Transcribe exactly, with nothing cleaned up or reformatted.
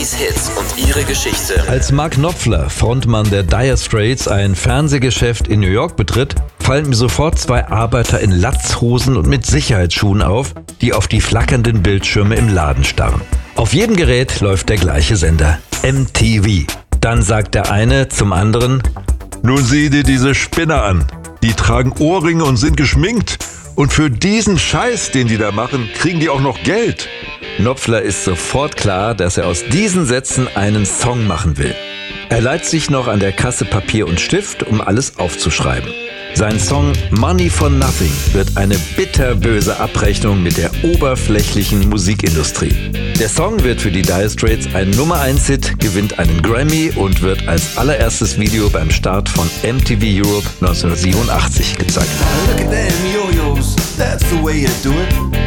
Teenies Hits und ihre Geschichte. Als Mark Knopfler, Frontmann der Dire Straits, ein Fernsehgeschäft in New York betritt, fallen mir sofort zwei Arbeiter in Latzhosen und mit Sicherheitsschuhen auf, die auf die flackernden Bildschirme im Laden starren. Auf jedem Gerät läuft der gleiche Sender, M T V. Dann sagt der eine zum anderen: Nun sieh dir diese Spinner an. Die tragen Ohrringe und sind geschminkt. Und für diesen Scheiß, den die da machen, kriegen die auch noch Geld. Knopfler ist sofort klar, dass er aus diesen Sätzen einen Song machen will. Er leiht sich noch an der Kasse Papier und Stift, um alles aufzuschreiben. Sein Song Money for Nothing wird eine bitterböse Abrechnung mit der oberflächlichen Musikindustrie. Der Song wird für die Dire Straits ein Nummer eins Hit, gewinnt einen Grammy und wird als allererstes Video beim Start von M T V Europe neunzehnhundertsiebenundachtzig gezeigt. Look at them yo-yos, that's the way you do it.